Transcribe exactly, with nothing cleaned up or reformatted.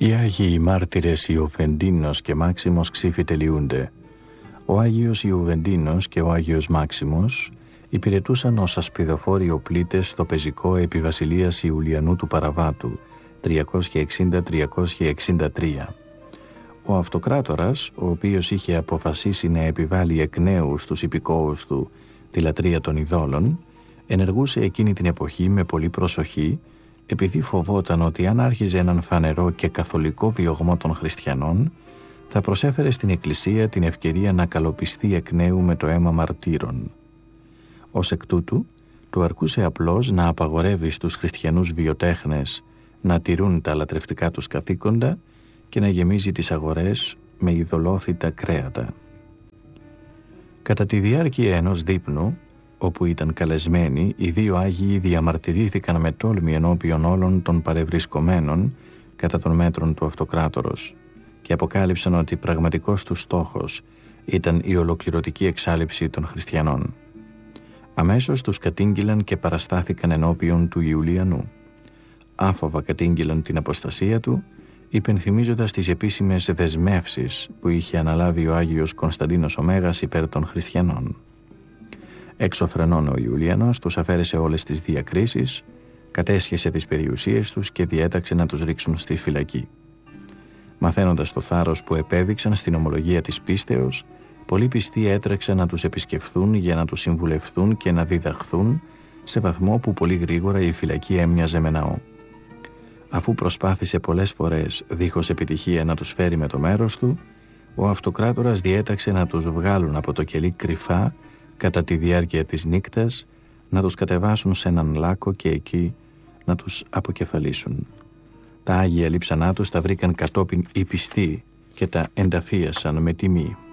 Οι Άγιοι μάρτυρες Ιουβεντίνος και Μάξιμος ξυφιτελειούνται. Ο Άγιος Ιουβεντίνος και ο Άγιος Μάξιμος υπηρετούσαν ως ασπιδοφόροι οπλίτες στο πεζικό επί βασιλείας Ιουλιανού του Παραβάτου τριακόσια εξήντα με τριακόσια εξήντα τρία. Ο Αυτοκράτορας, ο οποίος είχε αποφασίσει να επιβάλλει εκ νέου στους υπηκόους του τη λατρεία των ειδόλων, ενεργούσε εκείνη την εποχή με πολύ προσοχή, επειδή φοβόταν ότι αν άρχιζε έναν φανερό και καθολικό διωγμό των χριστιανών, θα προσέφερε στην Εκκλησία την ευκαιρία να καλοπιστεί εκ νέου με το αίμα μαρτύρων. Ως εκ τούτου, του αρκούσε απλώς να απαγορεύει στους χριστιανούς βιοτέχνες να τηρούν τα λατρευτικά τους καθήκοντα και να γεμίζει τις αγορές με ειδωλόθητα κρέατα. Κατά τη διάρκεια ενός δείπνου, όπου ήταν καλεσμένοι, οι δύο Άγιοι διαμαρτυρήθηκαν με τόλμη ενώπιον όλων των παρευρισκομένων κατά των μέτρων του Αυτοκράτορος και αποκάλυψαν ότι πραγματικός τους στόχος ήταν η ολοκληρωτική εξάλειψη των χριστιανών. Αμέσως τους κατήγγειλαν και παραστάθηκαν ενώπιον του Ιουλιανού. Άφοβα κατήγγειλαν την αποστασία του, υπενθυμίζοντας τις επίσημες δεσμεύσεις που είχε αναλάβει ο Άγιος Κωνσταντίνος ο Μέγας υπέρ των χριστιανών. Έξω φρενών ο Ιουλιανός τους αφαίρεσε όλες τις διακρίσεις, κατέσχεσε τις περιουσίες τους και διέταξε να τους ρίξουν στη φυλακή. Μαθαίνοντας το θάρρος που επέδειξαν στην ομολογία της πίστεως, πολλοί πιστοί έτρεξαν να τους επισκεφθούν για να τους συμβουλευθούν και να διδαχθούν, σε βαθμό που πολύ γρήγορα η φυλακή έμοιαζε με ναό. Αφού προσπάθησε πολλές φορές δίχως επιτυχία να τους φέρει με το μέρος του, ο Αυτοκράτορας διέταξε να τους βγάλουν από το κελί κρυφά κατά τη διάρκεια της νύκτας, να τους κατεβάσουν σε έναν λάκκο και εκεί να τους αποκεφαλίσουν. Τα Άγια λείψανά τους τα βρήκαν κατόπιν οι πιστοί και τα ενταφίασαν με τιμή.